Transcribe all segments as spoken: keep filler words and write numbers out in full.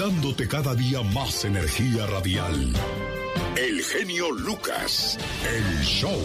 dándote cada día más energía radial. El genio Lucas, el show.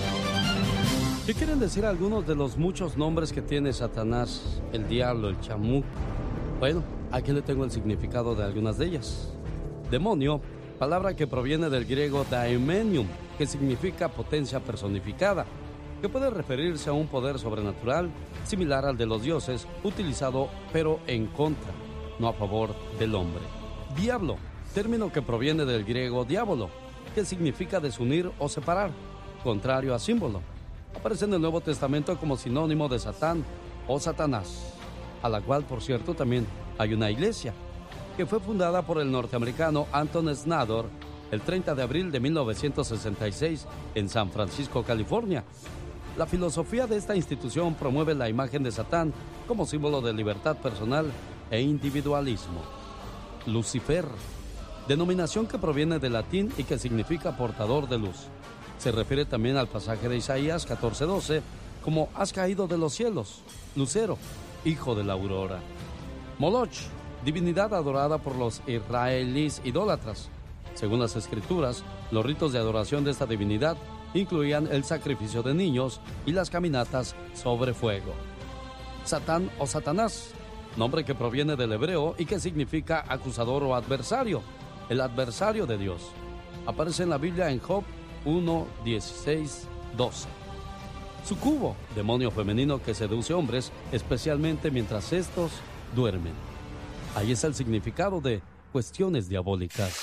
¿Qué quieren decir algunos de los muchos nombres que tiene Satanás, el diablo, el chamuco? Bueno, aquí le tengo el significado de algunas de ellas. Demonio, palabra que proviene del griego daimonium, que significa potencia personificada, que puede referirse a un poder sobrenatural similar al de los dioses, utilizado pero en contra, no a favor del hombre. Diablo, término que proviene del griego diabolo, que significa desunir o separar, contrario a símbolo. Aparece en el Nuevo Testamento como sinónimo de Satán o Satanás, a la cual, por cierto, también hay una iglesia, que fue fundada por el norteamericano Anton Snyder el treinta de abril de mil novecientos sesenta y seis en San Francisco, California. La filosofía de esta institución promueve la imagen de Satán como símbolo de libertad personal e individualismo. Lucifer, denominación que proviene del latín y que significa portador de luz. Se refiere también al pasaje de Isaías catorce doce como has caído de los cielos, lucero, hijo de la aurora. Moloch, divinidad adorada por los israelíes idólatras. Según las escrituras, los ritos de adoración de esta divinidad incluían el sacrificio de niños y las caminatas sobre fuego. Satán o Satanás, nombre que proviene del hebreo y que significa acusador o adversario, el adversario de Dios. Aparece en la Biblia en Job uno, dieciséis, doce. Sucubo, demonio femenino que seduce hombres, especialmente mientras estos duermen. Ahí es el significado de cuestiones diabólicas.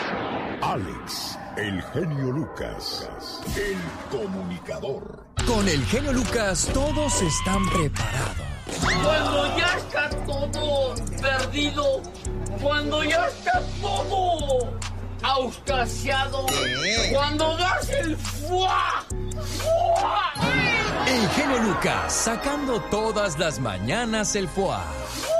Alex, el genio Lucas, el comunicador. Con el genio Lucas todos están preparados. Cuando ya está todo perdido, cuando ya está todo auscasiado, cuando das el fuá, fuá. El genio Lucas sacando todas las mañanas el fuá.